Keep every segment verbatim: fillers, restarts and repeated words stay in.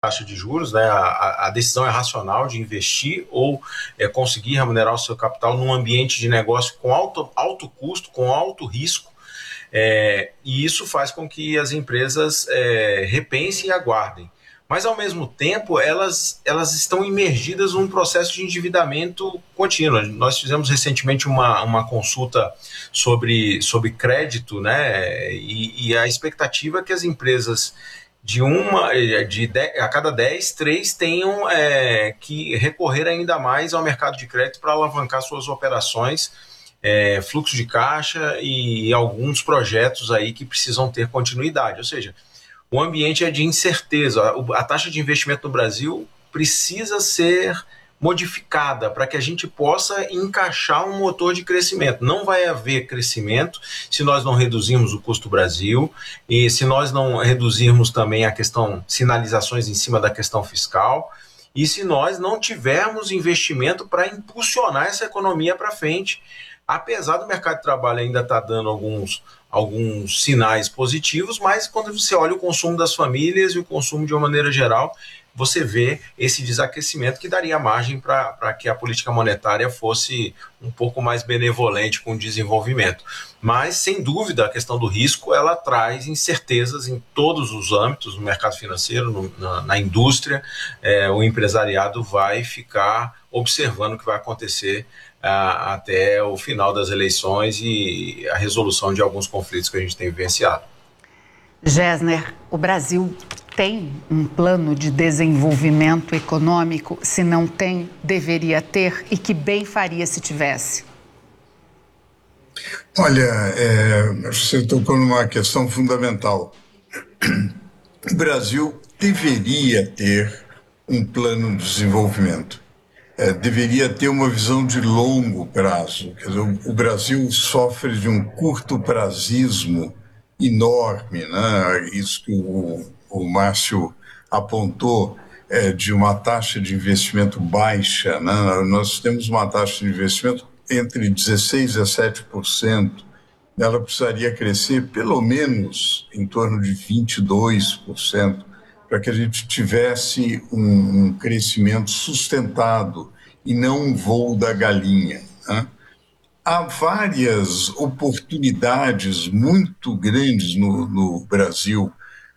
taxa de juros, né? A, a decisão é racional de investir ou é, conseguir remunerar o seu capital num ambiente de negócio com alto, alto custo, com alto risco, é, e isso faz com que as empresas é, repensem e aguardem. Mas, ao mesmo tempo, elas, elas estão imergidas num processo de endividamento contínuo. Nós fizemos recentemente uma, uma consulta sobre, sobre crédito, né? E, e a expectativa é que as empresas, de uma, de dez, a cada dez, três tenham é, que recorrer ainda mais ao mercado de crédito para alavancar suas operações, é, fluxo de caixa e alguns projetos aí que precisam ter continuidade. Ou seja, o ambiente é de incerteza. A taxa de investimento no Brasil precisa ser modificada para que a gente possa encaixar um motor de crescimento. Não vai haver crescimento se nós não reduzirmos o custo Brasil e se nós não reduzirmos também a questão, sinalizações em cima da questão fiscal, e se nós não tivermos investimento para impulsionar essa economia para frente. Apesar do mercado de trabalho ainda estar dando alguns, alguns sinais positivos, mas quando você olha o consumo das famílias e o consumo de uma maneira geral, você vê esse desaquecimento que daria margem para que a política monetária fosse um pouco mais benevolente com o desenvolvimento. Mas, sem dúvida, a questão do risco, ela traz incertezas em todos os âmbitos, no mercado financeiro, no, na, na indústria. É, o empresariado vai ficar observando o que vai acontecer Uh, até o final das eleições e a resolução de alguns conflitos que a gente tem vivenciado. Gessner, o Brasil tem um plano de desenvolvimento econômico? Se não tem, deveria ter, e que bem faria se tivesse? Olha, é, você tocou numa questão fundamental. O Brasil deveria ter um plano de desenvolvimento. É, deveria ter uma visão de longo prazo. Quer dizer, o, o Brasil sofre de um curto-prazismo enorme, né? Isso que o, o Márcio apontou, é, de uma taxa de investimento baixa, né? Nós temos uma taxa de investimento entre dezesseis por cento e dezessete por cento. Ela precisaria crescer pelo menos em torno de vinte e dois por cento, para que a gente tivesse um, um crescimento sustentado e não um voo da galinha, né? Há várias oportunidades muito grandes no, no Brasil,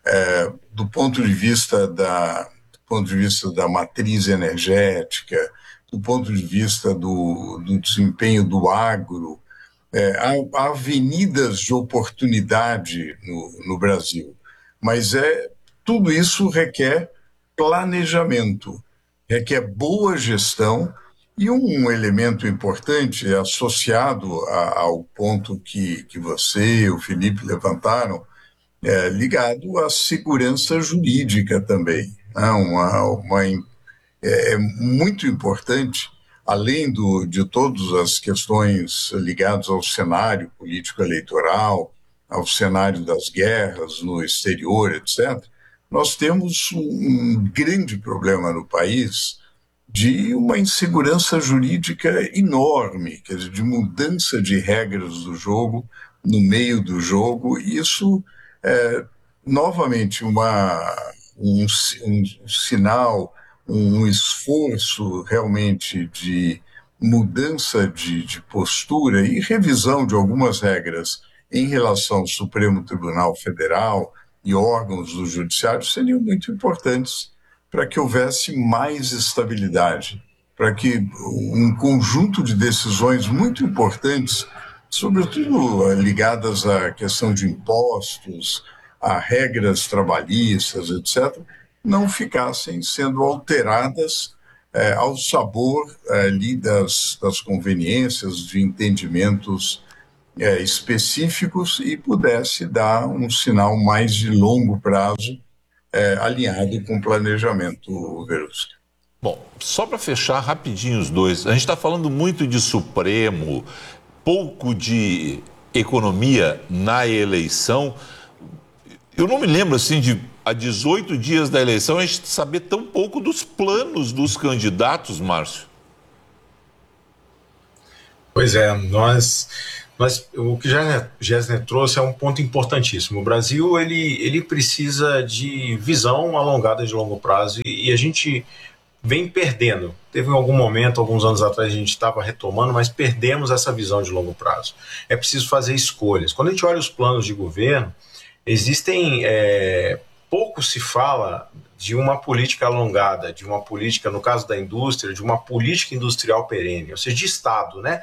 é, do ponto de vista da, do ponto de vista da matriz energética, do ponto de vista do, do desempenho do agro. É, há, há avenidas de oportunidade no, no Brasil, mas é tudo isso requer planejamento, requer boa gestão, e um elemento importante associado a, ao ponto que, que você e o Felipe levantaram, é ligado à segurança jurídica também. Né? Uma, uma, é, é muito importante, além do, de todas as questões ligadas ao cenário político-eleitoral, ao cenário das guerras no exterior, etcétera, nós temos um grande problema no país de uma insegurança jurídica enorme, quer dizer, de mudança de regras do jogo no meio do jogo, e isso é, novamente, uma, um, um sinal, um esforço realmente de mudança de, de postura e revisão de algumas regras em relação ao Supremo Tribunal Federal e órgãos do Judiciário seriam muito importantes para que houvesse mais estabilidade, para que um conjunto de decisões muito importantes, sobretudo ligadas à questão de impostos, a regras trabalhistas, etcétera, não ficassem sendo alteradas é, ao sabor é, ali das, das conveniências, de entendimentos É, específicos, e pudesse dar um sinal mais de longo prazo, é, alinhado com o planejamento, Verusca. Bom, só para fechar rapidinho os dois, a gente está falando muito de Supremo, pouco de economia na eleição. Eu não me lembro, assim, de há dezoito dias da eleição, a gente saber tão pouco dos planos dos candidatos, Márcio. Pois é, nós... Mas o que Gessner trouxe é um ponto importantíssimo. O Brasil ele, ele precisa de visão alongada de longo prazo e, e a gente vem perdendo. Teve em algum momento, alguns anos atrás, a gente estava retomando, mas perdemos essa visão de longo prazo. É preciso fazer escolhas. Quando a gente olha os planos de governo, existem... É, pouco se fala de uma política alongada, de uma política, no caso da indústria, de uma política industrial perene, ou seja, de Estado, né?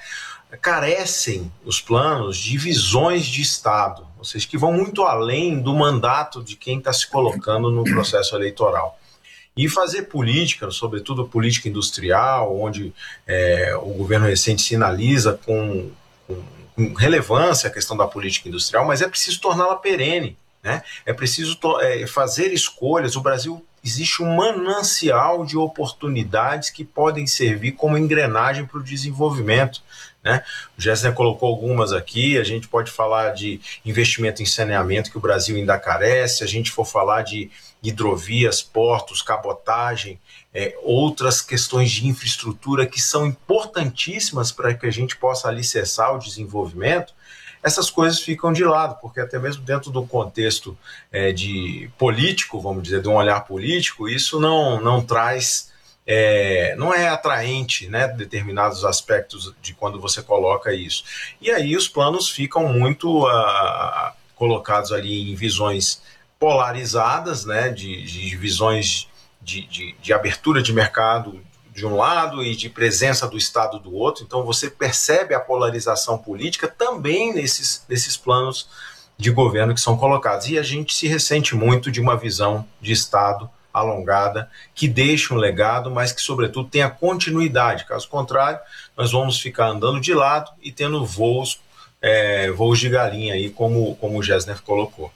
Carecem os planos de visões de Estado, ou seja, que vão muito além do mandato de quem está se colocando no processo eleitoral. E fazer política, sobretudo política industrial, onde é, o governo recente sinaliza com, com, com relevância a questão da política industrial, mas é preciso torná-la perene, né? É preciso é, fazer escolhas. O Brasil existe um manancial de oportunidades que podem servir como engrenagem para o desenvolvimento, né? O Gessner colocou algumas aqui. A gente pode falar de investimento em saneamento, que o Brasil ainda carece. Se a gente for falar de hidrovias, portos, cabotagem, é, outras questões de infraestrutura que são importantíssimas para que a gente possa alicerçar o desenvolvimento, essas coisas ficam de lado, porque até mesmo dentro do contexto é, de político, vamos dizer, de um olhar político, isso não, não traz, é, não é atraente, né, determinados aspectos de quando você coloca isso. E aí os planos ficam muito uh, colocados ali em visões polarizadas, né, de, de visões de, de, de abertura de mercado de um lado e de presença do Estado do outro. Então você percebe a polarização política também nesses, nesses planos de governo que são colocados. E a gente se ressente muito de uma visão de Estado alongada, que deixa um legado, mas que, sobretudo, tenha continuidade. Caso contrário, nós vamos ficar andando de lado e tendo voos, é, voos de galinha, aí, como, como o Gessner colocou.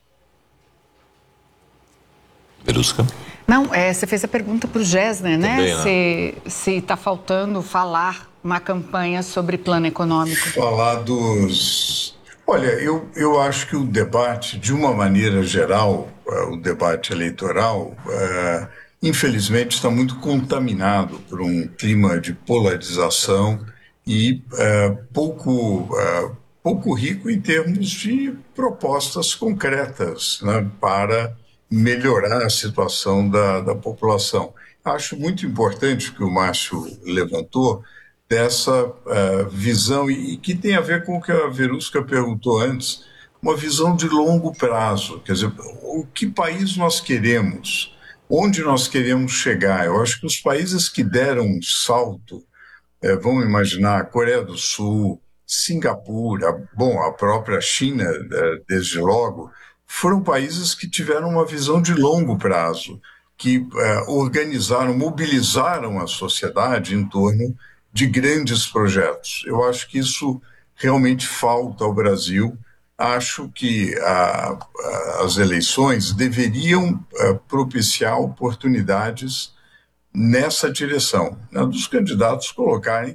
Verusca? Não, é, você fez a pergunta para o Gessner, né? Também, né? Se está faltando falar uma campanha sobre plano econômico. Falar dos... Olha, eu, eu acho que o debate, de uma maneira geral, uh, o debate eleitoral, uh, infelizmente está muito contaminado por um clima de polarização e uh, pouco, uh, pouco rico em termos de propostas concretas, né, para melhorar a situação da, da população. Acho muito importante o que o Márcio levantou, dessa uh, visão, e, e que tem a ver com o que a Verusca perguntou antes, uma visão de longo prazo. Quer dizer, o que país nós queremos? Onde nós queremos chegar? Eu acho que os países que deram um salto, eh, vamos imaginar a Coreia do Sul, Singapura, bom, a própria China, eh, desde logo, foram países que tiveram uma visão de longo prazo, que eh, organizaram, mobilizaram a sociedade em torno de grandes projetos. Eu acho que isso realmente falta ao Brasil. Acho que a, a, as eleições deveriam a, propiciar oportunidades nessa direção, né, dos candidatos colocarem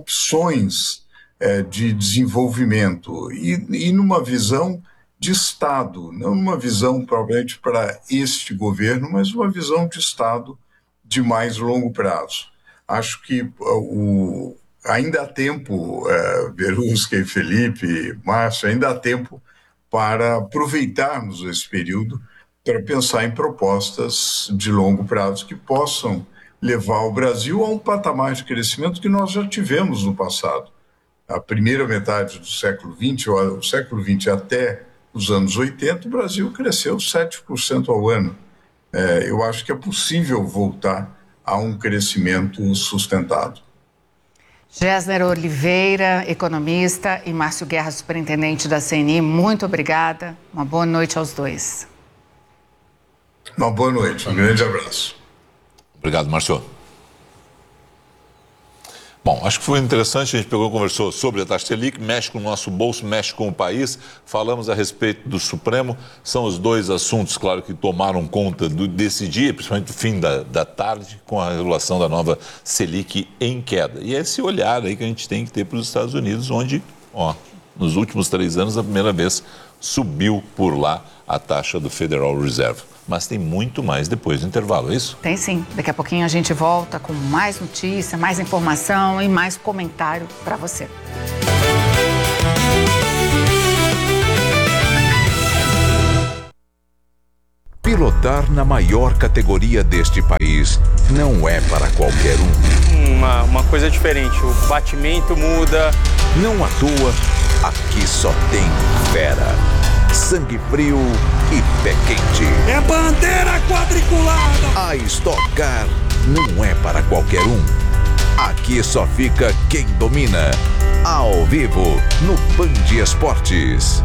opções é, de desenvolvimento e, e numa visão de Estado, não uma visão provavelmente para este governo, mas uma visão de Estado de mais longo prazo. Acho que uh, o, ainda há tempo, uh, Verusca e Felipe, Márcio, ainda há tempo para aproveitarmos esse período para pensar em propostas de longo prazo que possam levar o Brasil a um patamar de crescimento que nós já tivemos no passado. A primeira metade do século vinte, ou o século vinte até os anos oitenta, o Brasil cresceu sete por cento ao ano. É, eu acho que é possível voltar a um crescimento sustentado. Gessner Oliveira, economista, e Márcio Guerra, superintendente da C N I, muito obrigada. Uma boa noite aos dois. Uma boa noite, um grande abraço. Obrigado, Márcio. Bom, acho que foi interessante, a gente pegou e conversou sobre a taxa Selic, mexe com o nosso bolso, mexe com o país, falamos a respeito do Supremo, são os dois assuntos, claro, que tomaram conta do, desse dia, principalmente no fim da, da tarde, com a regulação da nova Selic em queda. E é esse olhar aí que a gente tem que ter para os Estados Unidos, onde, ó, nos últimos três anos, a primeira vez subiu por lá a taxa do Federal Reserve. Mas tem muito mais depois do intervalo, é isso? Tem sim. Daqui a pouquinho a gente volta com mais notícia, mais informação e mais comentário para você. Pilotar na maior categoria deste país não é para qualquer um. Uma, uma coisa diferente, o batimento muda. Não à toa, aqui só tem fera. Sangue frio e pé quente. É bandeira quadriculada! A Stock Car não é para qualquer um. Aqui só fica quem domina. Ao vivo, no Band Esportes.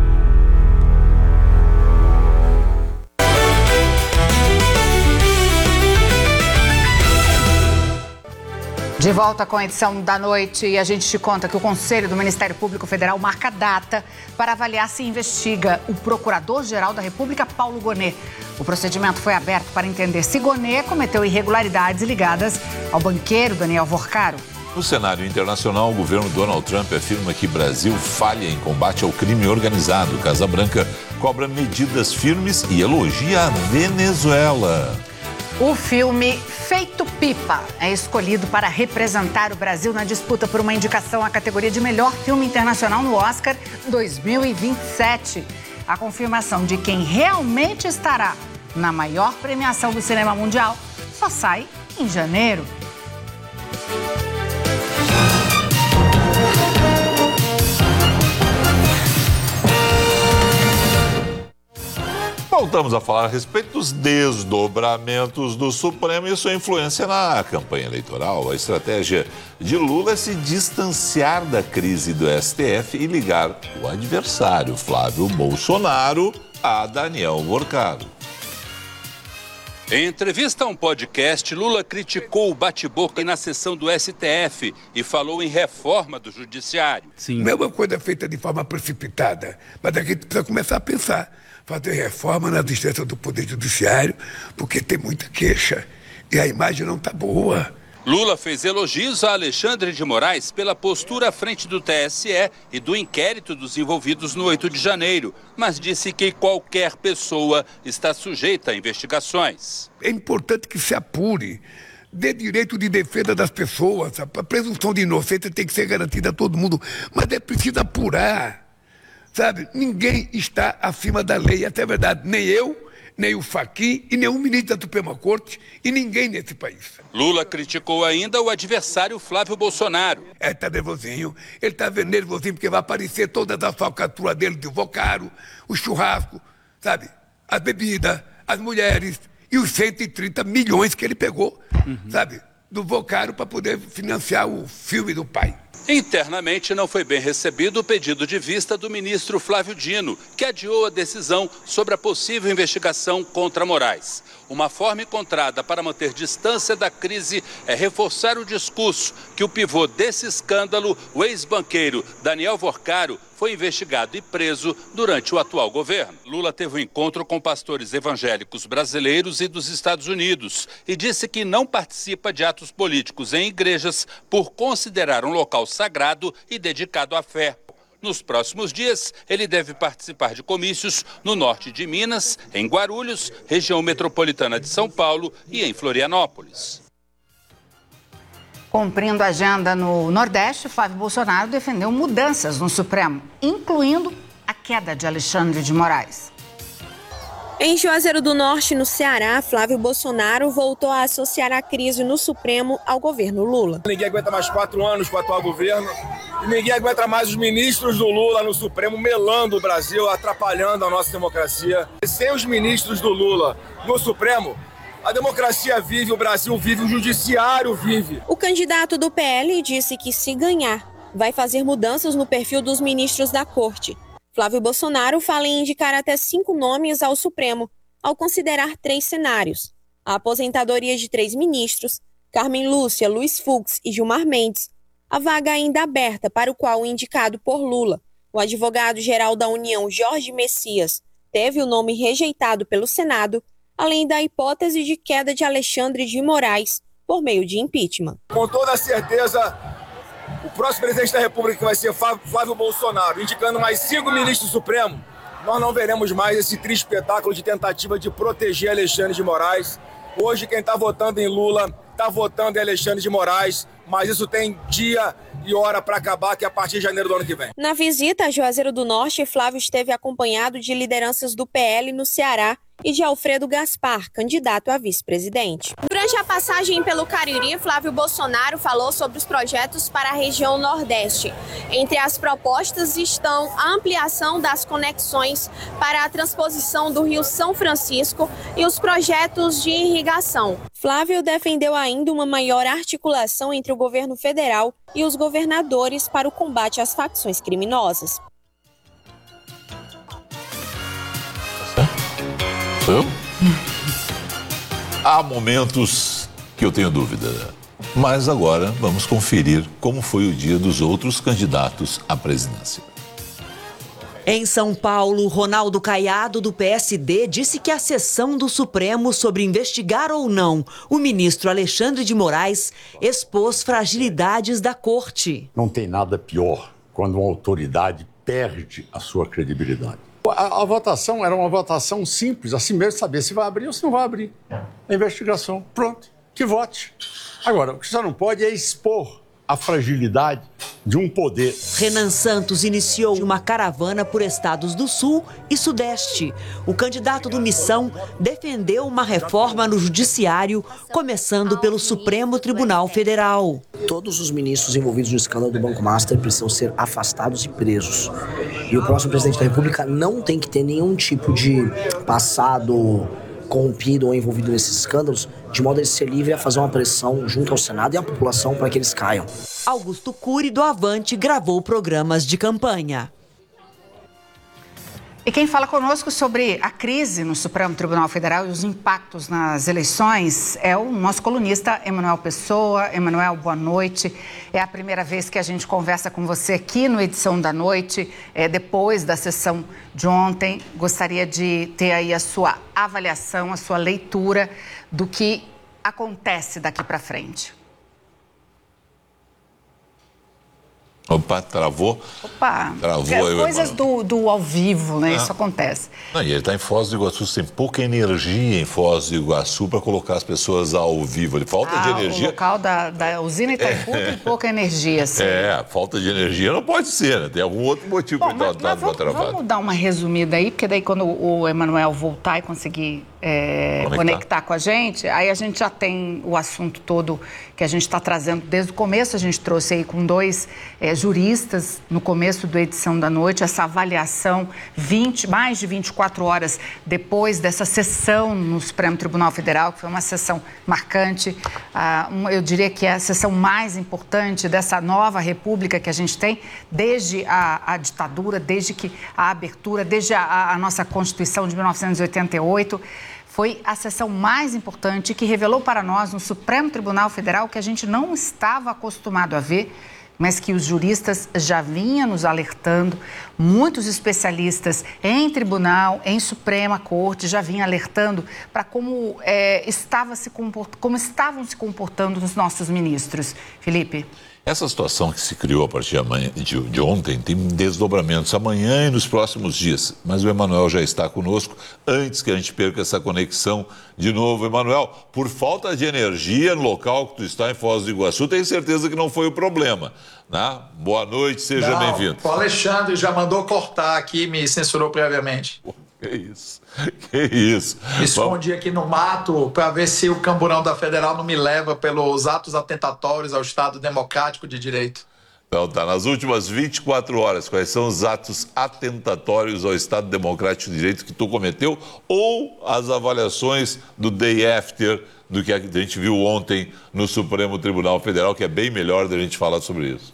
De volta com a edição da noite, e a gente te conta que o Conselho do Ministério Público Federal marca data para avaliar se investiga o Procurador-Geral da República, Paulo Gonet. O procedimento foi aberto para entender se Gonet cometeu irregularidades ligadas ao banqueiro Daniel Vorcaro. No cenário internacional, o governo Donald Trump afirma que Brasil falha em combate ao crime organizado. Casa Branca cobra medidas firmes e elogia a Venezuela. O filme Feito Pipa é escolhido para representar o Brasil na disputa por uma indicação à categoria de melhor filme internacional no Oscar dois mil e vinte e sete. A confirmação de quem realmente estará na maior premiação do cinema mundial só sai em janeiro. Voltamos a falar a respeito dos desdobramentos do Supremo e sua influência na campanha eleitoral. A estratégia de Lula é se distanciar da crise do S T F e ligar o adversário, Flávio Bolsonaro, a Daniel Vorcaro. Em entrevista a um podcast, Lula criticou o bate-boca na sessão do S T F e falou em reforma do judiciário. Sim. Não é uma coisa feita de forma precipitada, mas a gente precisa começar a pensar, fazer reforma na existência do Poder Judiciário, porque tem muita queixa e a imagem não está boa. Lula fez elogios a Alexandre de Moraes pela postura à frente do T S E e do inquérito dos envolvidos no oito de janeiro, mas disse que qualquer pessoa está sujeita a investigações. É importante que se apure, dê direito de defesa das pessoas, a presunção de inocência tem que ser garantida a todo mundo, mas é preciso apurar, sabe? Ninguém está acima da lei, essa é a verdade, nem eu, nem o Fachin e nenhum ministro da Suprema Corte e ninguém nesse país. Lula criticou ainda o adversário Flávio Bolsonaro. É, tá nervosinho, ele tá nervosinho porque vai aparecer todas as falcatruas dele de Vorcaro, o churrasco, sabe? As bebidas, as mulheres e os cento e trinta milhões que ele pegou, uhum. sabe? Do Vorcaro para poder financiar o filme do pai. Internamente não foi bem recebido o pedido de vista do ministro Flávio Dino, que adiou a decisão sobre a possível investigação contra Moraes. Uma forma encontrada para manter distância da crise é reforçar o discurso que o pivô desse escândalo, o ex-banqueiro Daniel Vorcaro, foi investigado e preso durante o atual governo. Lula teve um encontro com pastores evangélicos brasileiros e dos Estados Unidos e disse que não participa de atos políticos em igrejas por considerar um local sagrado e dedicado à fé. Nos próximos dias, ele deve participar de comícios no norte de Minas, em Guarulhos, região metropolitana de São Paulo e em Florianópolis. Cumprindo a agenda no Nordeste, Flávio Bolsonaro defendeu mudanças no Supremo, incluindo a queda de Alexandre de Moraes. Em Juazeiro do Norte, no Ceará, Flávio Bolsonaro voltou a associar a crise no Supremo ao governo Lula. Ninguém aguenta mais quatro anos com o atual governo e ninguém aguenta mais os ministros do Lula no Supremo melando o Brasil, atrapalhando a nossa democracia. E sem os ministros do Lula no Supremo, a democracia vive, o Brasil vive, o judiciário vive. O candidato do P L disse que, se ganhar, vai fazer mudanças no perfil dos ministros da Corte. Flávio Bolsonaro fala em indicar até cinco nomes ao Supremo, ao considerar três cenários: a aposentadoria de três ministros, Carmen Lúcia, Luiz Fux e Gilmar Mendes, a vaga ainda aberta para o qual o indicado por Lula, o advogado-geral da União Jorge Messias, teve o nome rejeitado pelo Senado, além da hipótese de queda de Alexandre de Moraes por meio de impeachment. Com toda certeza, o próximo presidente da República vai ser Flávio Bolsonaro, indicando mais cinco ministros do Supremo. Nós não veremos mais esse triste espetáculo de tentativa de proteger Alexandre de Moraes. Hoje quem está votando em Lula está votando em Alexandre de Moraes, mas isso tem dia e hora para acabar, que é a partir de janeiro do ano que vem. Na visita a Juazeiro do Norte, Flávio esteve acompanhado de lideranças do P L no Ceará e de Alfredo Gaspar, candidato a vice-presidente. Durante a passagem pelo Cariri, Flávio Bolsonaro falou sobre os projetos para a região Nordeste. Entre as propostas estão a ampliação das conexões para a transposição do Rio São Francisco e os projetos de irrigação. Flávio defendeu ainda uma maior articulação entre o governo federal e os governadores para o combate às facções criminosas. Eu? Há momentos que eu tenho dúvida, mas agora vamos conferir como foi o dia dos outros candidatos à presidência. Em São Paulo, Ronaldo Caiado, do P S D, disse que a sessão do Supremo sobre investigar ou não o ministro Alexandre de Moraes expôs fragilidades da corte. Não tem nada pior quando uma autoridade perde a sua credibilidade. A, a votação era uma votação simples, assim mesmo, saber se vai abrir ou se não vai abrir. A investigação, pronto, que vote. Agora, o que você não pode é expor a fragilidade de um poder. Renan Santos iniciou uma caravana por estados do Sul e Sudeste. O candidato do Missão defendeu uma reforma no judiciário, começando pelo Supremo Tribunal Federal. Todos os ministros envolvidos no escândalo do Banco Master precisam ser afastados e presos. E o próximo presidente da República não tem que ter nenhum tipo de passado corrompido ou envolvido nesses escândalos, de modo a ele ser livre a fazer uma pressão junto ao Senado e à população para que eles caiam. Augusto Cury, do Avante, gravou programas de campanha. E quem fala conosco sobre a crise no Supremo Tribunal Federal e os impactos nas eleições é o nosso colunista Emanuel Pessoa. Emanuel, boa noite. É a primeira vez que a gente conversa com você aqui no Edição da Noite, é, depois da sessão de ontem. Gostaria de ter aí a sua avaliação, a sua leitura do que acontece daqui para frente. Opa, travou. Opa, travou é, aí, coisas do, do ao vivo, né? Ah. Isso acontece. Não, e ele está em Foz do Iguaçu, tem pouca energia em Foz do Iguaçu para colocar as pessoas ao vivo. Ele falta ah, de energia. O local da, da usina Itaipu é. tem pouca energia, sim. É, falta de energia não pode ser, né? Tem algum outro motivo para ele estar vamos, travado. Vamos dar uma resumida aí, porque daí quando o Emanuel voltar e conseguir é, conectar. conectar com a gente, aí a gente já tem o assunto todo que a gente está trazendo desde o começo. A gente trouxe aí com dois é, juristas no começo da Edição da Noite, essa avaliação vinte, mais de vinte e quatro horas depois dessa sessão no Supremo Tribunal Federal, que foi uma sessão marcante, ah, uma, eu diria que é a sessão mais importante dessa nova república que a gente tem, desde a, a ditadura, desde que a abertura, desde a, a nossa Constituição de mil novecentos e oitenta e oito. Foi a sessão mais importante que revelou para nós no Supremo Tribunal Federal que a gente não estava acostumado a ver, mas que os juristas já vinham nos alertando. Muitos especialistas em tribunal, em Suprema Corte, já vinham alertando para como, é, estava se comport... como estavam se comportando os nossos ministros. Felipe? Essa situação que se criou a partir de, de ontem tem desdobramentos amanhã e nos próximos dias. Mas o Emanuel já está conosco antes que a gente perca essa conexão de novo. Emanuel, por falta de energia no local que tu está em Foz do Iguaçu, tenho certeza que não foi o problema, né? Boa noite, seja bem-vindo. O Alexandre já mandou cortar aqui, me censurou previamente. Que isso, que isso. Me escondi aqui no mato para ver se o camburão da Federal não me leva pelos atos atentatórios ao Estado Democrático de Direito. Então tá, nas últimas vinte e quatro horas, quais são os atos atentatórios ao Estado Democrático de Direito que tu cometeu ou as avaliações do day after do que a gente viu ontem no Supremo Tribunal Federal, que é bem melhor da gente falar sobre isso?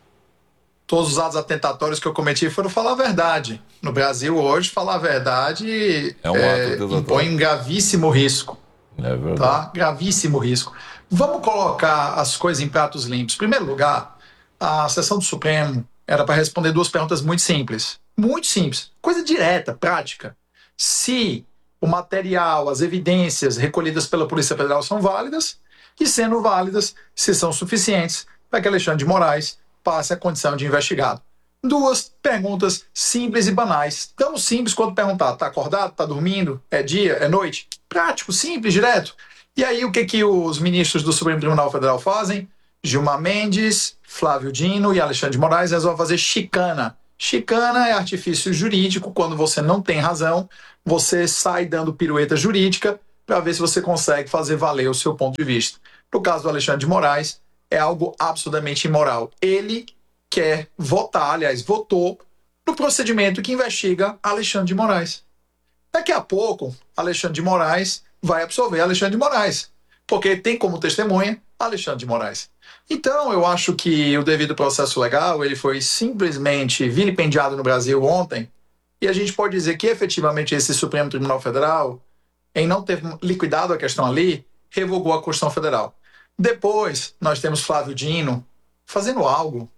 Todos os atos atentatórios que eu cometi foram falar a verdade. No Brasil, hoje, falar a verdade é um é, ato impõe um gravíssimo risco. É verdade. Tá? Gravíssimo risco. Vamos colocar as coisas em pratos limpos. Em primeiro lugar, a sessão do Supremo era para responder duas perguntas muito simples. Muito simples. Coisa direta, prática. Se o material, as evidências recolhidas pela Polícia Federal são válidas e, sendo válidas, se são suficientes para que Alexandre de Moraes passe a condição de investigado. Duas perguntas simples e banais. Tão simples quanto perguntar, tá acordado, tá dormindo, é dia, é noite? Prático, simples, direto. E aí o que, que os ministros do Supremo Tribunal Federal fazem? Gilmar Mendes, Flávio Dino e Alexandre de Moraes resolvem fazer chicana. Chicana é artifício jurídico, quando você não tem razão, você sai dando pirueta jurídica para ver se você consegue fazer valer o seu ponto de vista. No caso do Alexandre de Moraes, é algo absolutamente imoral. Ele quer votar, aliás, votou no procedimento que investiga Alexandre de Moraes. Daqui a pouco, Alexandre de Moraes vai absolver Alexandre de Moraes, porque tem como testemunha Alexandre de Moraes. Então, eu acho que o devido processo legal, ele foi simplesmente vilipendiado no Brasil ontem, e a gente pode dizer que, efetivamente, esse Supremo Tribunal Federal, em não ter liquidado a questão ali, revogou a Constituição Federal. Depois, nós temos Flávio Dino fazendo algo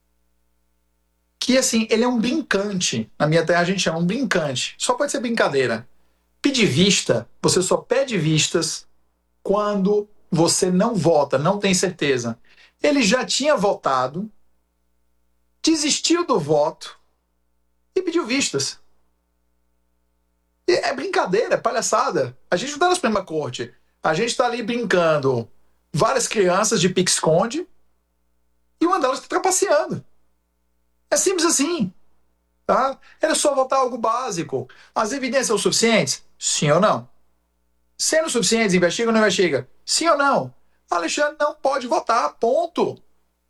que, assim, ele é um brincante. Na minha terra, a gente chama um brincante. Só pode ser brincadeira. Pedir vista, você só pede vistas quando você não vota, não tem certeza. Ele já tinha votado, desistiu do voto e pediu vistas. É brincadeira, é palhaçada. A gente não está na Suprema Corte. A gente está ali brincando várias crianças de pique-esconde e uma delas está trapaceando. É simples assim. Tá? Era só votar algo básico. As evidências são suficientes? Sim ou não? Sendo suficientes, investiga ou não investiga? Sim ou não? Alexandre não pode votar, ponto.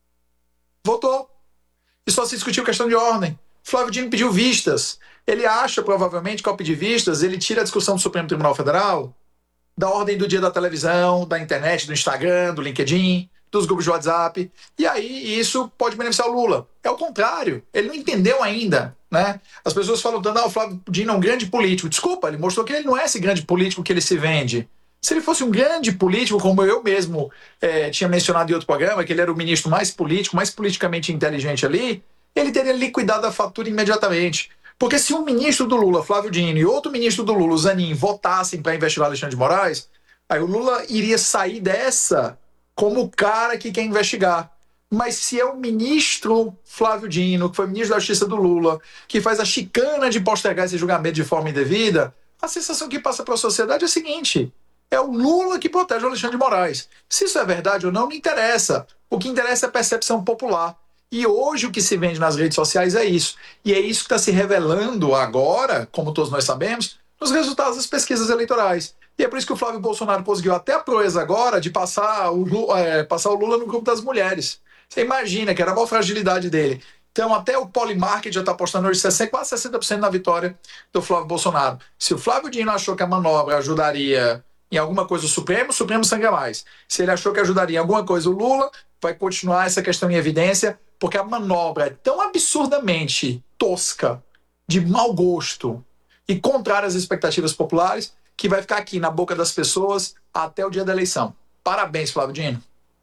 Votou. E só se discutiu questão de ordem. Flávio Dino pediu vistas. Ele acha, provavelmente, que ao pedir vistas, ele tira a discussão do Supremo Tribunal Federal da ordem do dia da televisão, da internet, do Instagram, do LinkedIn, dos grupos de WhatsApp. E aí isso pode beneficiar o Lula. É o contrário. Ele não entendeu ainda, né? As pessoas falam, ah, o Flávio Dino é um grande político. Desculpa, ele mostrou que ele não é esse grande político que ele se vende. Se ele fosse um grande político, como eu mesmo é, tinha mencionado em outro programa, que ele era o ministro mais político, mais politicamente inteligente ali, ele teria liquidado a fatura imediatamente. Porque se um ministro do Lula, Flávio Dino, e outro ministro do Lula, o Zanin, votassem para investigar Alexandre de Moraes, aí o Lula iria sair dessa como o cara que quer investigar. Mas se é o ministro Flávio Dino, que foi ministro da Justiça do Lula, que faz a chicana de postergar esse julgamento de forma indevida, a sensação que passa para a sociedade é a seguinte: é o Lula que protege o Alexandre de Moraes. Se isso é verdade ou não, não interessa. O que interessa é a percepção popular. E hoje o que se vende nas redes sociais é isso. E é isso que está se revelando agora, como todos nós sabemos, nos resultados das pesquisas eleitorais. E é por isso que o Flávio Bolsonaro conseguiu até a proeza agora de passar o Lula, é, passar o Lula no grupo das mulheres. Você imagina que era a maior fragilidade dele. Então até o Polymarket já está apostando hoje quase sessenta por cento na vitória do Flávio Bolsonaro. Se o Flávio Dino achou que a manobra ajudaria em alguma coisa o Supremo, o Supremo sangra mais. Se ele achou que ajudaria em alguma coisa o Lula, vai continuar essa questão em evidência, porque a manobra é tão absurdamente tosca, de mau gosto e contrária às expectativas populares, que vai ficar aqui na boca das pessoas até o dia da eleição. Parabéns, Flávio Dino.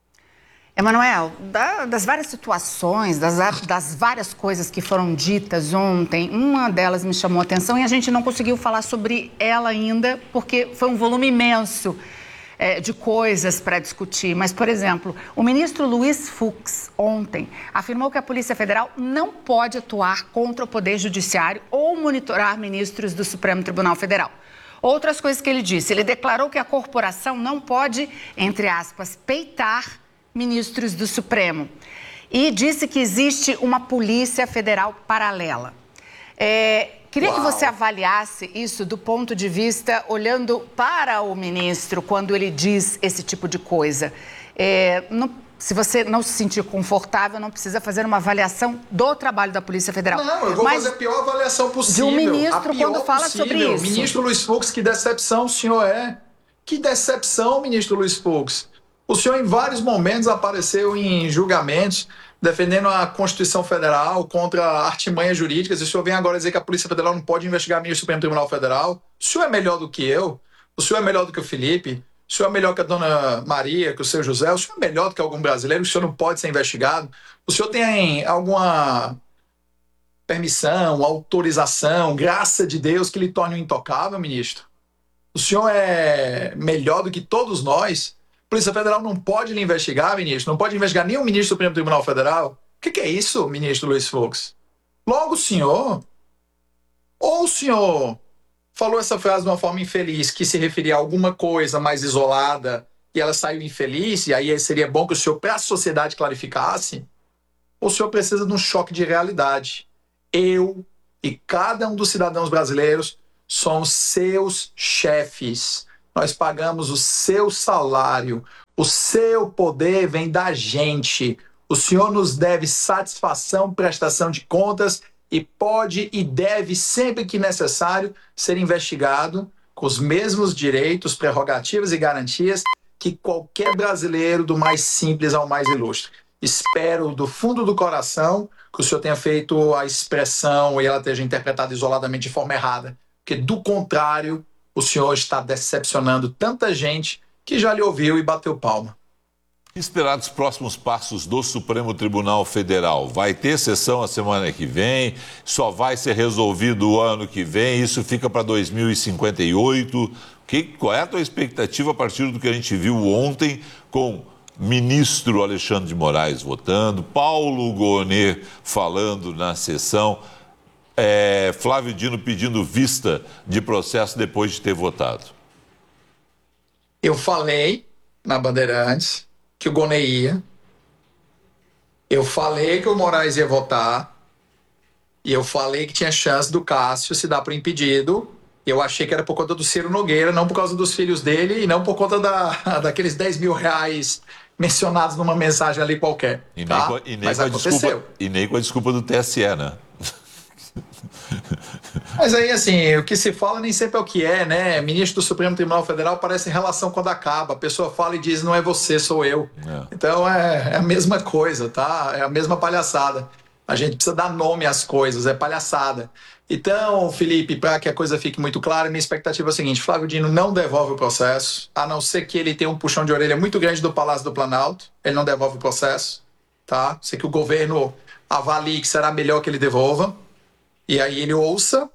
Emanuel, da, das várias situações, das, das várias coisas que foram ditas ontem, uma delas me chamou a atenção e a gente não conseguiu falar sobre ela ainda, porque foi um volume imenso é, de coisas para discutir. Mas, por exemplo, o ministro Luiz Fux, ontem, afirmou que a Polícia Federal não pode atuar contra o Poder Judiciário ou monitorar ministros do Supremo Tribunal Federal. Outras coisas que ele disse, ele declarou que a corporação não pode, entre aspas, peitar ministros do Supremo, e disse que existe uma Polícia Federal paralela. É, queria Uau. que você avaliasse isso do ponto de vista, olhando para o ministro, quando ele diz esse tipo de coisa. É, não, se você não se sentir confortável, não precisa fazer uma avaliação do trabalho da Polícia Federal. Não, eu vou Mas fazer a pior avaliação possível. De um ministro quando fala possível. sobre isso. Ministro Luiz Fux, que decepção o senhor é. Que decepção, ministro Luiz Fux. O senhor, em vários momentos, apareceu em julgamentos defendendo a Constituição Federal contra artimanhas jurídicas. E o senhor vem agora dizer que a Polícia Federal não pode investigar ministro do Supremo Tribunal Federal. O senhor é melhor do que eu. O senhor é melhor do que o Felipe. O senhor é melhor que a dona Maria, que o seu José. O senhor é melhor do que algum brasileiro. O senhor não pode ser investigado. O senhor tem alguma permissão, autorização, graça de Deus que lhe torne um intocável, ministro? O senhor é melhor do que todos nós? A Polícia Federal não pode lhe investigar, ministro? Não pode investigar nenhum ministro do Supremo Tribunal Federal? O que, que é isso, ministro Luiz Fux? Logo o senhor... Ou o senhor falou essa frase de uma forma infeliz, que se referia a alguma coisa mais isolada, e ela saiu infeliz, e aí seria bom que o senhor, para a sociedade, clarificasse? Ou o senhor precisa de um choque de realidade? eu e cada um dos cidadãos brasileiros somos seus chefes. Nós pagamos o seu salário. O seu poder vem da gente. O senhor nos deve satisfação, prestação de contas e pode e deve, sempre que necessário, ser investigado com os mesmos direitos, prerrogativas e garantias que qualquer brasileiro, do mais simples ao mais ilustre. Espero do fundo do coração que o senhor tenha feito a expressão e ela esteja interpretada isoladamente de forma errada, porque do contrário, o senhor está decepcionando tanta gente que já lhe ouviu e bateu palma. Esperar os próximos passos do Supremo Tribunal Federal. Vai ter sessão a semana que vem, só vai ser resolvido o ano que vem, isso fica para dois mil e cinquenta e oito. Que, qual é a tua expectativa a partir do que a gente viu ontem com o ministro Alexandre de Moraes votando, Paulo Gonet falando na sessão, é, Flávio Dino pedindo vista de processo depois de ter votado? Eu falei na Bandeirantes que o Gonet ia, eu falei que o Moraes ia votar, e eu falei que tinha chance do Cássio se dar por impedido. Eu achei que era por conta do Ciro Nogueira, não por causa dos filhos dele e não por conta da, daqueles dez mil reais mencionados numa mensagem ali qualquer. E nem, tá? com, e nem Mas com a aconteceu. desculpa, e nem com a desculpa do T S E, né? Mas aí, assim, o que se fala nem sempre é o que é, né? Ministro do Supremo Tribunal Federal parece relação quando acaba. A pessoa fala e diz, não é você, sou eu. É. Então é, é a mesma coisa, tá? É a mesma palhaçada. A gente precisa dar nome às coisas, é palhaçada. Então, Felipe, para que a coisa fique muito clara, minha expectativa é a seguinte: Flávio Dino não devolve o processo, a não ser que ele tenha um puxão de orelha muito grande do Palácio do Planalto. Ele não devolve o processo, tá? Sei que o governo avalie que será melhor que ele devolva, e aí ele ouça.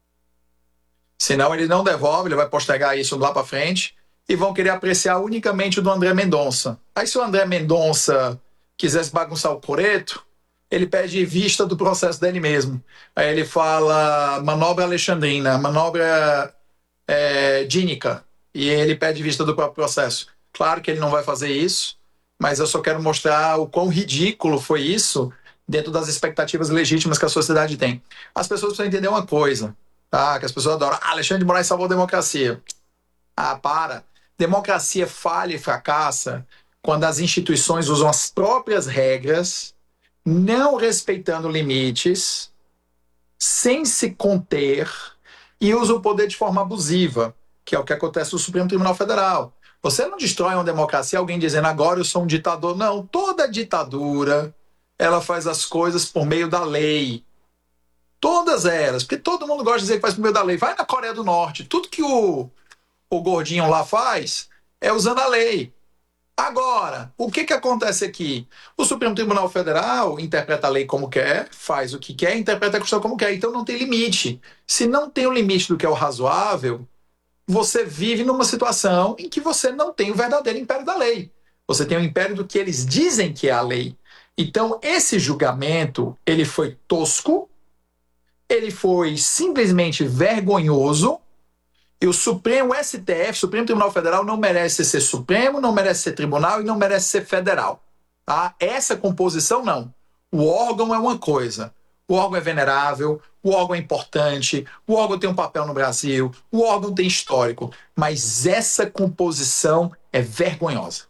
Senão ele não devolve, ele vai postergar isso lá para frente, e vão querer apreciar unicamente o do André Mendonça. Aí se o André Mendonça quisesse bagunçar o coreto, ele pede vista do processo dele mesmo. Aí ele fala manobra alexandrina, manobra é, dínica, e ele pede vista do próprio processo. Claro que ele não vai fazer isso, mas eu só quero mostrar o quão ridículo foi isso dentro das expectativas legítimas que a sociedade tem. As pessoas precisam entender uma coisa, tá? Que as pessoas adoram. Ah, Alexandre de Moraes salvou a democracia. Ah, para. Democracia falha e fracassa quando as instituições usam as próprias regras, não respeitando limites, sem se conter, e usa o poder de forma abusiva, que é o que acontece no Supremo Tribunal Federal. Você não destrói uma democracia alguém dizendo agora eu sou um ditador. Não, toda ditadura ela faz as coisas por meio da lei. Todas elas, porque todo mundo gosta de dizer que faz por meio da lei. Vai na Coreia do Norte, tudo que o, o gordinho lá faz é usando a lei. Agora, o que, que acontece aqui? O Supremo Tribunal Federal interpreta a lei como quer, faz o que quer, interpreta a Constituição como quer. Então não tem limite. Se não tem o limite do que é o razoável, você vive numa situação em que você não tem o verdadeiro império da lei. Você tem o império do que eles dizem que é a lei. Então esse julgamento, ele foi tosco, ele foi simplesmente vergonhoso. E o Supremo S T F, Supremo Tribunal Federal, não merece ser Supremo, não merece ser Tribunal e não merece ser Federal. Tá? Essa composição, não. O órgão é uma coisa. O órgão é venerável, o órgão é importante, o órgão tem um papel no Brasil, o órgão tem histórico. Mas essa composição é vergonhosa.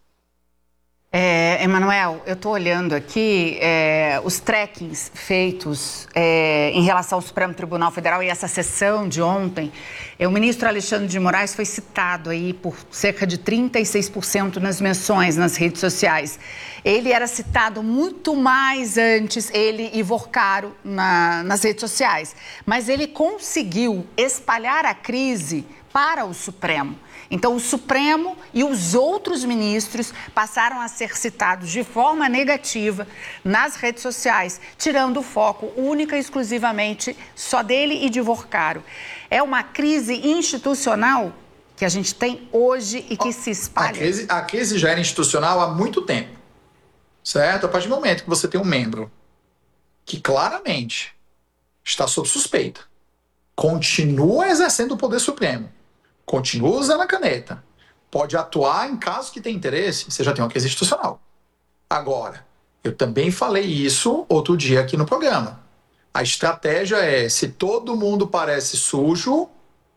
É, Emanuel, eu estou olhando aqui é, os trackings feitos é, em relação ao Supremo Tribunal Federal e essa sessão de ontem. É, o ministro Alexandre de Moraes foi citado aí por cerca de trinta e seis por cento nas menções nas redes sociais. Ele era citado muito mais antes, ele e Vorcaro, na, nas redes sociais. Mas ele conseguiu espalhar a crise para o Supremo. Então, o Supremo e os outros ministros passaram a ser citados de forma negativa nas redes sociais, tirando o foco única e exclusivamente só dele e de Vorcaro. É uma crise institucional que a gente tem hoje e que se espalha. A crise, a crise já era institucional há muito tempo, certo? A partir do momento que você tem um membro que claramente está sob suspeita, continua exercendo o poder supremo, continua usando a caneta, pode atuar em caso que tenha interesse, você já tem uma crise institucional. Agora, eu também falei isso outro dia aqui no programa. A estratégia é, se todo mundo parece sujo,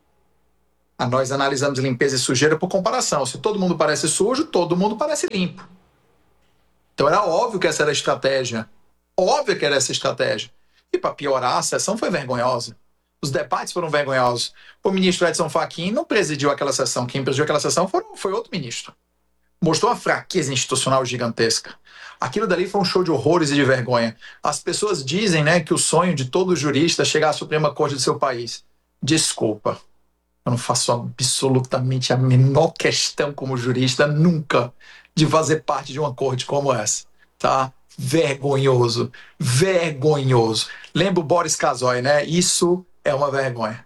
nós analisamos limpeza e sujeira por comparação. Se todo mundo parece sujo, todo mundo parece limpo. Então era óbvio que essa era a estratégia. Óbvio que era essa a estratégia. E para piorar, a sessão foi vergonhosa. Os debates foram vergonhosos. O ministro Edson Fachin não presidiu aquela sessão. Quem presidiu aquela sessão foi, foi outro ministro. Mostrou uma fraqueza institucional gigantesca. Aquilo dali foi um show de horrores e de vergonha. As pessoas dizem, né, que o sonho de todo jurista é chegar à Suprema Corte do seu país. Desculpa. Eu não faço absolutamente a menor questão como jurista nunca de fazer parte de uma corte como essa. Tá? Vergonhoso. Vergonhoso. Lembra o Boris Casoy, né? Isso é uma vergonha.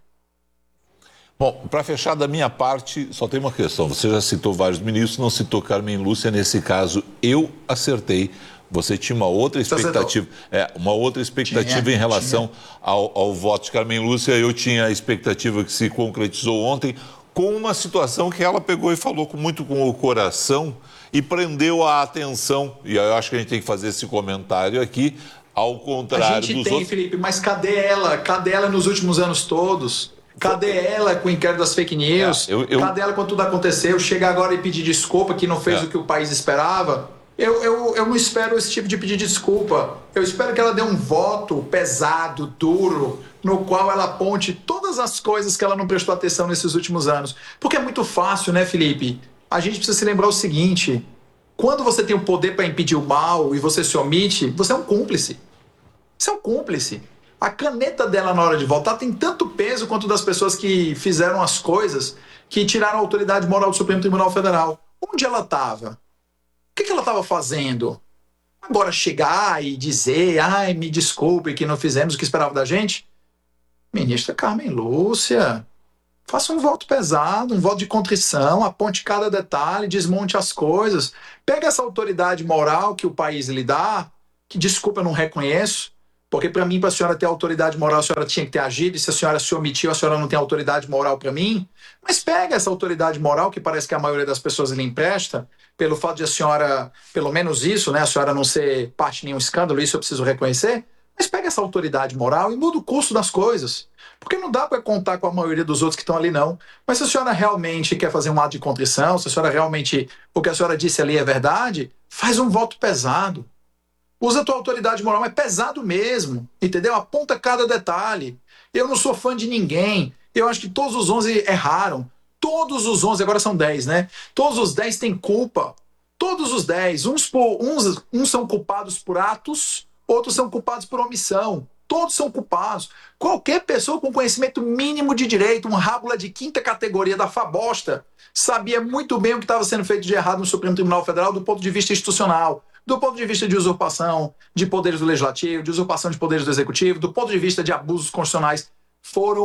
Bom, para fechar da minha parte, só tem uma questão. Você já citou vários ministros, não citou Carmen Lúcia. Nesse caso, eu acertei. Você tinha uma outra expectativa, é, uma outra expectativa tinha, em relação ao, ao voto de Carmen Lúcia. Eu tinha a expectativa que se concretizou ontem com uma situação que ela pegou e falou com, muito com o coração e prendeu a atenção. E eu acho que a gente tem que fazer esse comentário aqui, ao contrário dos outros. A gente tem, outros... Felipe, mas cadê ela? Cadê ela nos últimos anos todos? Cadê ela com o inquérito das fake news? É, eu, eu... Cadê ela quando tudo aconteceu? Chega agora e pedir desculpa que não fez é. o que o país esperava? Eu, eu, eu não espero esse tipo de pedir desculpa. Eu espero que ela dê um voto pesado, duro, no qual ela aponte todas as coisas que ela não prestou atenção nesses últimos anos. Porque é muito fácil, né, Felipe? A gente precisa se lembrar o seguinte: quando você tem o poder para impedir o mal e você se omite, você é um cúmplice. Você é um cúmplice. A caneta dela na hora de votar tem tanto peso quanto das pessoas que fizeram as coisas que tiraram a autoridade moral do Supremo Tribunal Federal. Onde ela estava? O que, que ela estava fazendo? Agora chegar e dizer, ai, me desculpe que não fizemos o que esperava da gente? Ministra Carmen Lúcia, faça um voto pesado, um voto de contrição, aponte cada detalhe, desmonte as coisas. Pega essa autoridade moral que o país lhe dá, que, desculpa, eu não reconheço, porque para mim, para a senhora ter autoridade moral, a senhora tinha que ter agido, e se a senhora se omitiu, a senhora não tem autoridade moral para mim. Mas pega essa autoridade moral, que parece que a maioria das pessoas lhe empresta, pelo fato de a senhora, pelo menos isso, né, a senhora não ser parte de nenhum escândalo, isso eu preciso reconhecer, mas pega essa autoridade moral e muda o curso das coisas. Porque não dá para contar com a maioria dos outros que estão ali, não. Mas se a senhora realmente quer fazer um ato de contrição, se a senhora realmente, o que a senhora disse ali é verdade, faz um voto pesado. Usa a tua autoridade moral, mas pesado mesmo, entendeu? Aponta cada detalhe. Eu não sou fã de ninguém. Eu acho que todos os onze erraram. Todos os onze, agora são dez, né? Todos os dez têm culpa. Todos os dez. Uns, por, uns, uns são culpados por atos, outros são culpados por omissão. Todos são culpados. Qualquer pessoa com conhecimento mínimo de direito, uma rábula de quinta categoria da Fabosta, sabia muito bem o que estava sendo feito de errado no Supremo Tribunal Federal do ponto de vista institucional. Do ponto de vista de usurpação de poderes do Legislativo, de usurpação de poderes do Executivo, do ponto de vista de abusos constitucionais, foram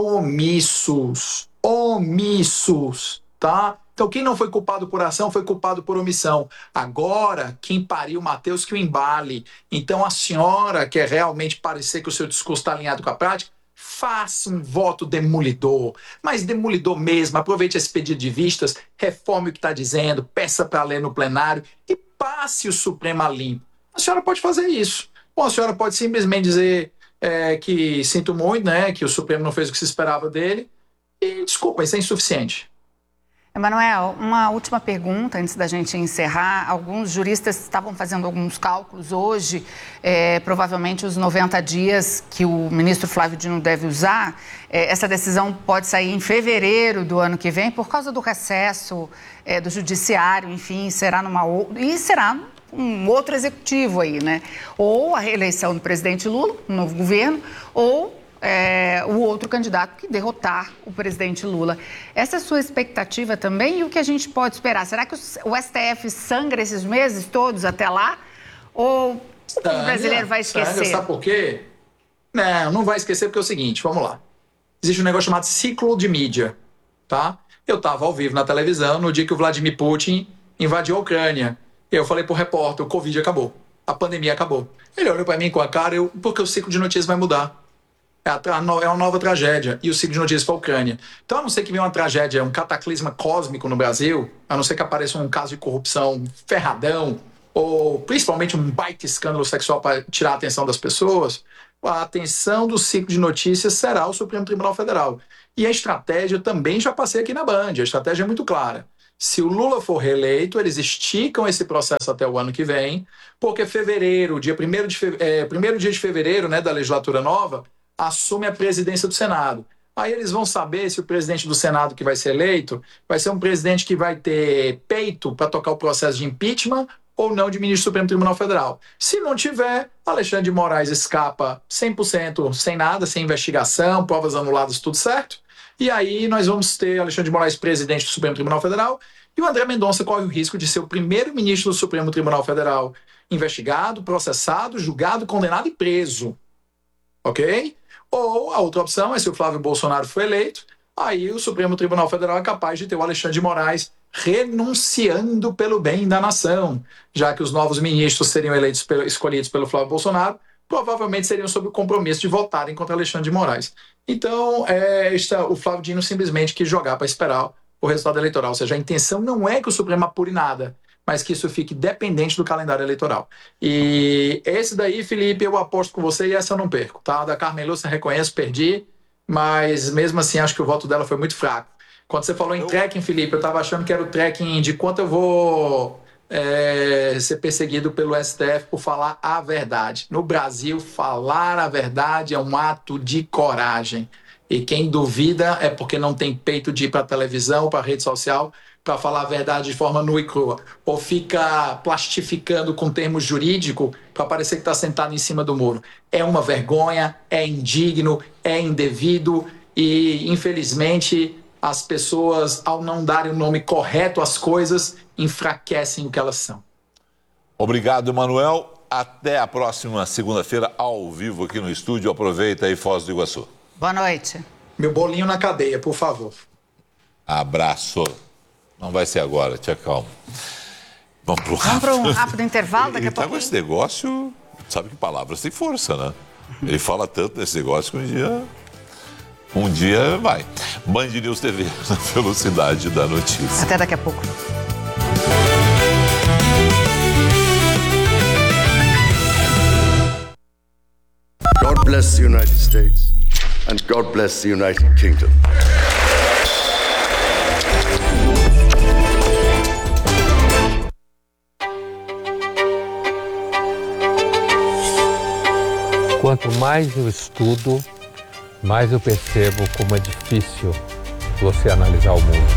omissos. Omissos, tá? Então quem não foi culpado por ação foi culpado por omissão. Agora, quem pariu Mateus que o embale. Então a senhora quer realmente parecer que o seu discurso está alinhado com a prática? Faça um voto demolidor, mas demolidor mesmo. Aproveite esse pedido de vistas, reforme o que está dizendo, peça para ler no plenário e passe o Supremo a limpo. A senhora pode fazer isso. Bom, a senhora pode simplesmente dizer é, que sinto muito, né, que o Supremo não fez o que se esperava dele e desculpa, isso é insuficiente. Emanuel, uma última pergunta antes da gente encerrar. Alguns juristas estavam fazendo alguns cálculos hoje, é, provavelmente os noventa dias que o ministro Flávio Dino deve usar, é, essa decisão pode sair em fevereiro do ano que vem por causa do recesso é, do judiciário, enfim, será numa e será um outro executivo aí, né? Ou a reeleição do presidente Lula, um novo governo, ou É, o outro candidato que derrotar o presidente Lula. Essa é a sua expectativa também? E o que a gente pode esperar? Será que o S T F sangra esses meses todos até lá? Ou o povo brasileiro vai esquecer? Sangra, sabe por quê? Não, não vai esquecer porque é o seguinte, vamos lá. Existe um negócio chamado ciclo de mídia, tá? Eu estava ao vivo na televisão no dia que o Vladimir Putin invadiu a Ucrânia. Eu falei pro repórter, o Covid acabou, a pandemia acabou. Ele olhou para mim com a cara, eu, porque o ciclo de notícias vai mudar. É uma nova tragédia. E o ciclo de notícias foi a Ucrânia. Então, a não ser que venha uma tragédia, um cataclisma cósmico no Brasil, a não ser que apareça um caso de corrupção ferradão, ou principalmente um baita escândalo sexual para tirar a atenção das pessoas, a atenção do ciclo de notícias será o Supremo Tribunal Federal. E a estratégia também já passei aqui na Band, a estratégia é muito clara. Se o Lula for reeleito, eles esticam esse processo até o ano que vem, porque fevereiro, dia primeiro, de fe... é, primeiro dia de fevereiro, né, da legislatura nova, assume a presidência do Senado. Aí eles vão saber se o presidente do Senado que vai ser eleito vai ser um presidente que vai ter peito para tocar o processo de impeachment ou não de ministro do Supremo Tribunal Federal. Se não tiver, Alexandre de Moraes escapa cem por cento sem nada, sem investigação, provas anuladas, tudo certo. E aí nós vamos ter Alexandre de Moraes presidente do Supremo Tribunal Federal e o André Mendonça corre o risco de ser o primeiro ministro do Supremo Tribunal Federal investigado, processado, julgado, condenado e preso. Ok? Ou a outra opção é se o Flávio Bolsonaro for eleito, aí o Supremo Tribunal Federal é capaz de ter o Alexandre de Moraes renunciando pelo bem da nação, já que os novos ministros seriam eleitos pelo, escolhidos pelo Flávio Bolsonaro, provavelmente seriam sob o compromisso de votarem contra Alexandre de Moraes. Então, é, está, o Flávio Dino simplesmente quis jogar para esperar o resultado eleitoral. Ou seja, a intenção não é que o Supremo apure nada, mas que isso fique dependente do calendário eleitoral. E esse daí, Felipe, eu aposto com você e essa eu não perco, tá? Da Carmen Lúcia, reconheço, perdi, mas mesmo assim acho que o voto dela foi muito fraco. Quando você falou em eu... trekking, Felipe, eu estava achando que era o trekking de quanto eu vou é, ser perseguido pelo S T F por falar a verdade. No Brasil, falar a verdade é um ato de coragem. E quem duvida é porque não tem peito de ir para a televisão, para a rede social, para falar a verdade de forma nua e crua. Ou fica plastificando com termos jurídicos para parecer que está sentado em cima do muro. É uma vergonha, é indigno, é indevido e, infelizmente, as pessoas, ao não darem o nome correto às coisas, enfraquecem o que elas são. Obrigado, Emanuel. Até a próxima segunda-feira, ao vivo aqui no estúdio. Aproveita aí, Foz do Iguaçu. Boa noite. Meu bolinho na cadeia, por favor. Abraço. Não vai ser agora, te acalma. Vamos para Vamos para um rápido intervalo daqui a pouco. Ele tá com esse negócio, sabe que palavras têm força, né? Ele fala tanto desse negócio que um dia, um dia vai. Band News T V, na velocidade da notícia. Até daqui a pouco. God bless the United States and God bless the United Kingdom. Quanto mais eu estudo, mais eu percebo como é difícil você analisar o mundo.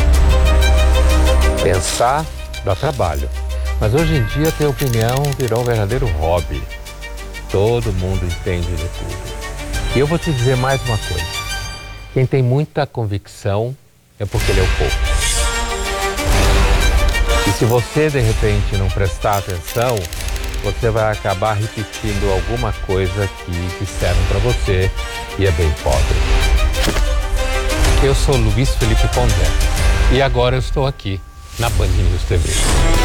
Pensar dá trabalho, mas hoje em dia ter opinião virou um verdadeiro hobby. Todo mundo entende de tudo. E eu vou te dizer mais uma coisa. Quem tem muita convicção é porque leu pouco. E se você, de repente, não prestar atenção, você vai acabar repetindo alguma coisa que disseram para você e é bem pobre. Eu sou Luiz Felipe Pondé e agora eu estou aqui na Band News T V.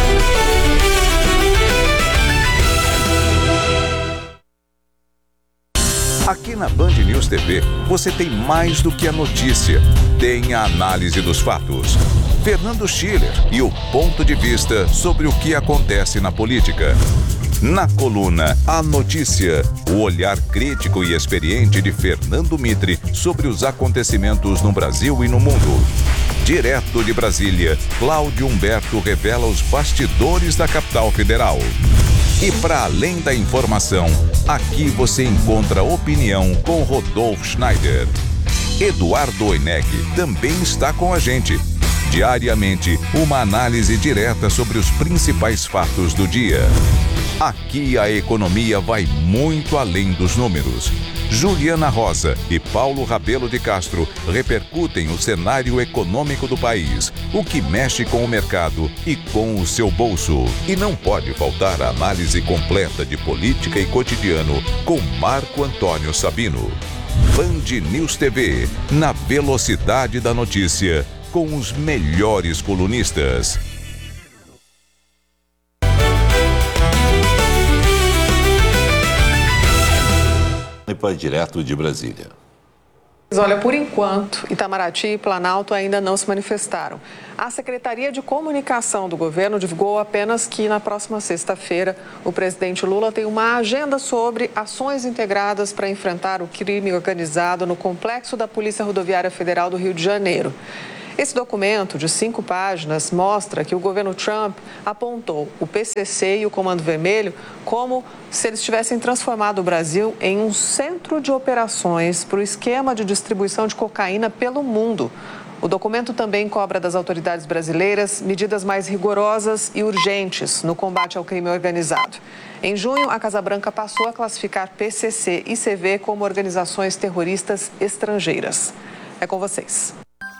Aqui na Band News T V, você tem mais do que a notícia. Tem a análise dos fatos. Fernando Schiller e o ponto de vista sobre o que acontece na política. Na coluna A Notícia, o olhar crítico e experiente de Fernando Mitre sobre os acontecimentos no Brasil e no mundo. Direto de Brasília, Cláudio Humberto revela os bastidores da capital federal. E para além da informação, aqui você encontra opinião com Rodolfo Schneider. Eduardo Oineg também está com a gente. Diariamente, uma análise direta sobre os principais fatos do dia. Aqui a economia vai muito além dos números. Juliana Rosa e Paulo Rabelo de Castro repercutem o cenário econômico do país, o que mexe com o mercado e com o seu bolso. E não pode faltar a análise completa de política e cotidiano com Marco Antônio Sabino. Band News T V, na velocidade da notícia, com os melhores colunistas. E para direto de Brasília. Olha, por enquanto, Itamaraty e Planalto ainda não se manifestaram. A Secretaria de Comunicação do governo divulgou apenas que na próxima sexta-feira o presidente Lula tem uma agenda sobre ações integradas para enfrentar o crime organizado no complexo da Polícia Rodoviária Federal do Rio de Janeiro. Esse documento, de cinco páginas, mostra que o governo Trump apontou o P C C e o Comando Vermelho como se eles tivessem transformado o Brasil em um centro de operações para o esquema de distribuição de cocaína pelo mundo. O documento também cobra das autoridades brasileiras medidas mais rigorosas e urgentes no combate ao crime organizado. Em junho, a Casa Branca passou a classificar P C C e C V como organizações terroristas estrangeiras. É com vocês.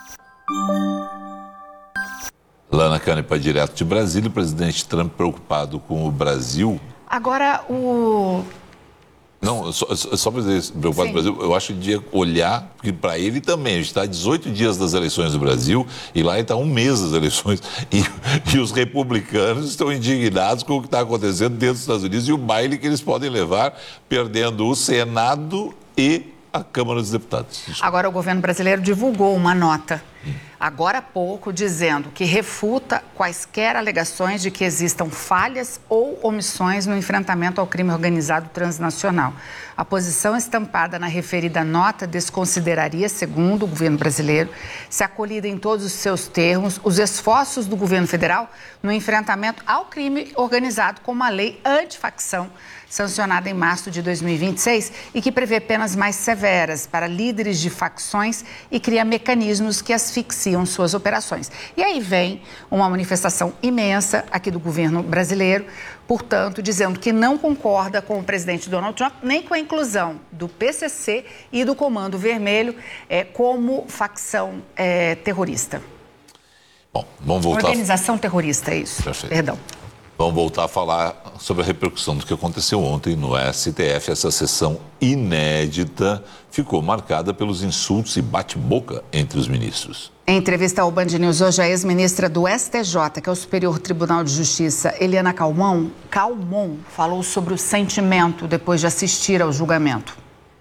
Lana Canepa, direto de Brasília, o presidente Trump preocupado com o Brasil. Agora, o... Não, só, só para dizer, preocupado com o Brasil, eu acho que devia olhar, porque para ele também, a gente está a dezoito dias das eleições do Brasil, e lá ele está um mês das eleições, e, e os republicanos estão indignados com o que está acontecendo dentro dos Estados Unidos e o baile que eles podem levar, perdendo o Senado e a Câmara dos Deputados. Desculpa. Agora o governo brasileiro divulgou uma nota, agora há pouco, dizendo que refuta quaisquer alegações de que existam falhas ou omissões no enfrentamento ao crime organizado transnacional. A posição estampada na referida nota desconsideraria, segundo o governo brasileiro, se acolhida em todos os seus termos, os esforços do governo federal no enfrentamento ao crime organizado com uma lei antifacção sancionada em março de dois mil e vinte e seis e que prevê penas mais severas para líderes de facções e cria mecanismos que asfixiam suas operações. E aí vem uma manifestação imensa aqui do governo brasileiro, portanto, dizendo que não concorda com o presidente Donald Trump, nem com a inclusão do P C C e do Comando Vermelho é, como facção é, terrorista. Bom, vamos voltar... Organização terrorista, é isso. Perfeito. Perdão. Vamos voltar a falar sobre a repercussão do que aconteceu ontem no S T F. Essa sessão inédita ficou marcada pelos insultos e bate-boca entre os ministros. Em entrevista ao Band News hoje, a ex-ministra do S T J, que é o Superior Tribunal de Justiça, Eliana Calmon, Calmon, falou sobre o sentimento depois de assistir ao julgamento.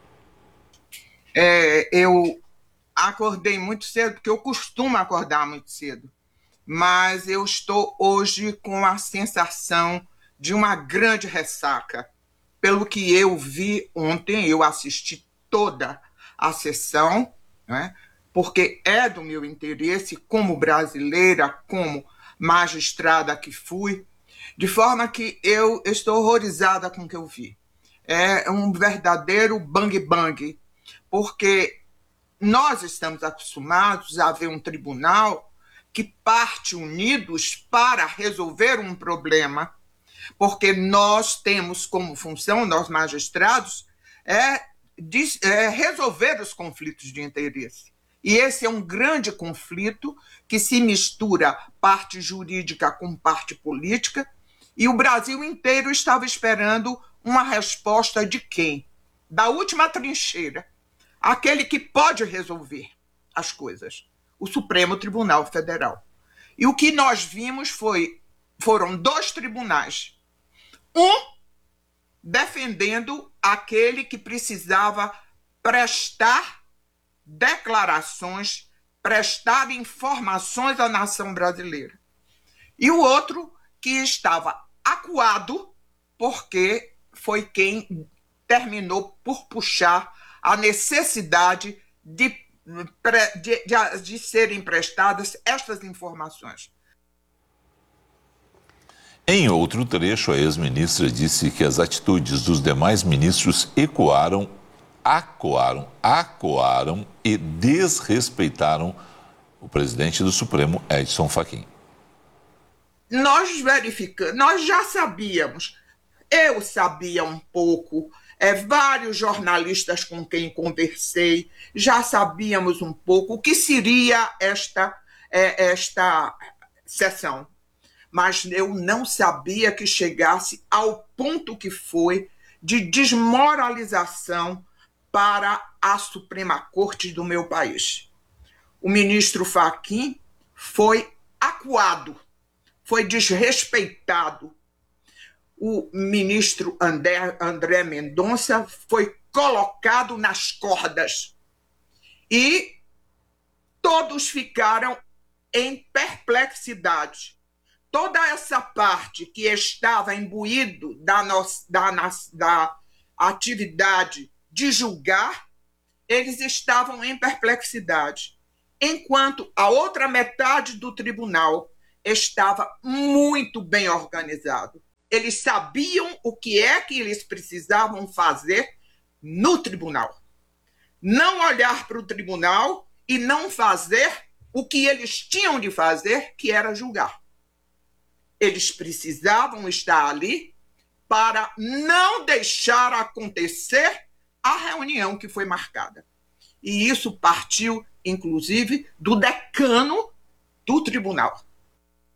É, eu acordei muito cedo, porque eu costumo acordar muito cedo. Mas eu estou hoje com a sensação de uma grande ressaca. Pelo que eu vi ontem, eu assisti toda a sessão, né, porque é do meu interesse, como brasileira, como magistrada que fui, de forma que eu estou horrorizada com o que eu vi. É um verdadeiro bang-bang, porque nós estamos acostumados a ver um tribunal que parte unidos para resolver um problema, porque nós temos como função, nós magistrados, é, de, é resolver os conflitos de interesse. E esse é um grande conflito que se mistura parte jurídica com parte política, e o Brasil inteiro estava esperando uma resposta de quem? Da última trincheira, aquele que pode resolver as coisas. O Supremo Tribunal Federal. E o que nós vimos foi, foram dois tribunais. Um defendendo aquele que precisava prestar declarações, prestar informações à nação brasileira. E o outro que estava acuado porque foi quem terminou por puxar a necessidade de De, de, de serem prestadas estas informações. Em outro trecho, a ex-ministra disse que as atitudes dos demais ministros ecoaram, acoaram, acoaram e desrespeitaram o presidente do Supremo, Edson Fachin. Nós verificamos, nós já sabíamos, eu sabia um pouco, É, vários jornalistas com quem conversei já sabíamos um pouco o que seria esta, é, esta sessão. Mas eu não sabia que chegasse ao ponto que foi de desmoralização para a Suprema Corte do meu país. O ministro Fachin foi acuado, foi desrespeitado. O ministro André, André Mendonça foi colocado nas cordas. E todos ficaram em perplexidade. Toda essa parte que estava imbuído da, nossa, da, da atividade de julgar, eles estavam em perplexidade, enquanto a outra metade do tribunal estava muito bem organizado. Eles sabiam o que é que eles precisavam fazer no tribunal. Não olhar para o tribunal e não fazer o que eles tinham de fazer, que era julgar. Eles precisavam estar ali para não deixar acontecer a reunião que foi marcada. E isso partiu, inclusive, do decano do tribunal.